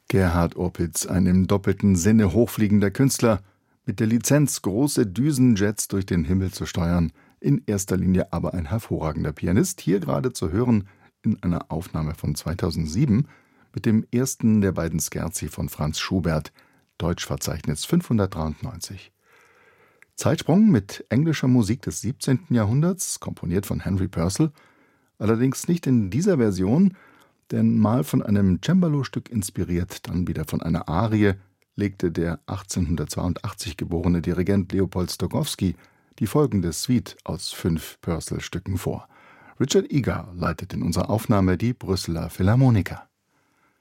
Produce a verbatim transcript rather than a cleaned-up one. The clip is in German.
Gerhard Opitz, ein im doppelten Sinne hochfliegender Künstler, mit der Lizenz, große Düsenjets durch den Himmel zu steuern, in erster Linie aber ein hervorragender Pianist, hier gerade zu hören in einer Aufnahme von zweitausendsieben mit dem ersten der beiden Scherzi von Franz Schubert, Deutschverzeichnis fünfhundertdreiundneunzig. Zeitsprung mit englischer Musik des siebzehnten Jahrhunderts, komponiert von Henry Purcell, allerdings nicht in dieser Version, denn mal von einem Cembalo-Stück inspiriert, dann wieder von einer Arie, legte der achtzehnhundertzweiundachtzig geborene Dirigent Leopold Stokowski die folgende Suite aus fünf Purcell-Stücken vor. Richard Egar leitet in unserer Aufnahme die Brüsseler Philharmoniker.